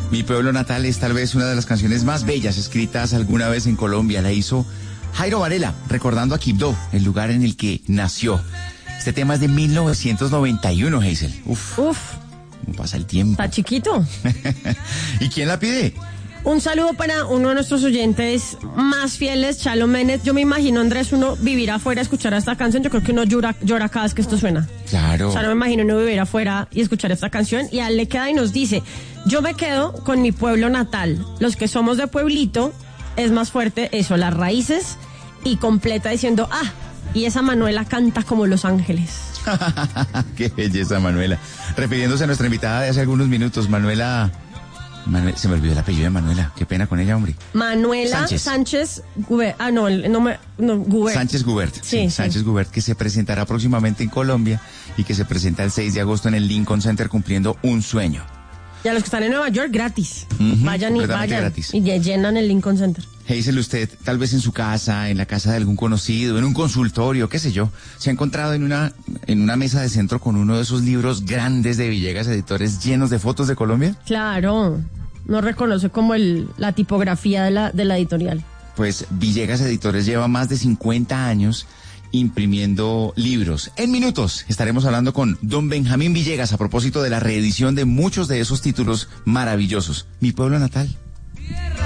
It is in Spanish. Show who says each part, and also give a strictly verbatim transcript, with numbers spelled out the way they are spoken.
Speaker 1: Mi pueblo natal es tal vez una de las canciones más bellas escritas alguna vez en Colombia. La hizo Jairo Varela, recordando a Quibdó, el lugar en el que nació. Este tema es de mil novecientos noventa y uno, Hazel. Uf.
Speaker 2: Uf.
Speaker 1: ¿Cómo pasa el tiempo?
Speaker 2: Está chiquito.
Speaker 1: ¿Y quién la pide?
Speaker 2: Un saludo para uno de nuestros oyentes más fieles, Chalo Méndez. Yo me imagino, Andrés, uno vivir afuera, escuchar esta canción. Yo creo que uno llora, llora cada vez que esto suena.
Speaker 1: Claro.
Speaker 2: O sea, no me imagino uno vivir afuera y escuchar esta canción. Y a él le queda y nos dice, yo me quedo con mi pueblo natal. Los que somos de pueblito, es más fuerte eso, las raíces. Y completa diciendo, ah, y esa Manuela canta como Los Ángeles.
Speaker 1: Qué belleza, Manuela. Refiriéndose a nuestra invitada de hace algunos minutos, Manuela... Manuel, se me olvidó el apellido de Manuela. Qué pena con ella, hombre.
Speaker 2: Manuela Sánchez, Sánchez Gubert. Ah, no, el, no, me, no Gubert.
Speaker 1: Sánchez Gubert. Sí, sí, Sánchez sí. Gubert, que se presentará próximamente en Colombia y que se presenta el seis de agosto en el Lincoln Center cumpliendo un sueño.
Speaker 2: Y a los que están en Nueva York, gratis. Uh-huh, vayan y vayan.
Speaker 1: Gratis.
Speaker 2: Y llenan el Lincoln Center.
Speaker 1: Hazel, usted, tal vez en su casa, en la casa de algún conocido, en un consultorio, qué sé yo, se ha encontrado en una, en una mesa de centro con uno de esos libros grandes de Villegas Editores llenos de fotos de Colombia.
Speaker 2: Claro, no reconoce como el, la tipografía de la, de la editorial.
Speaker 1: Pues Villegas Editores lleva más de cincuenta años imprimiendo libros. En minutos estaremos hablando con don Benjamín Villegas a propósito de la reedición de muchos de esos títulos maravillosos. Mi pueblo natal.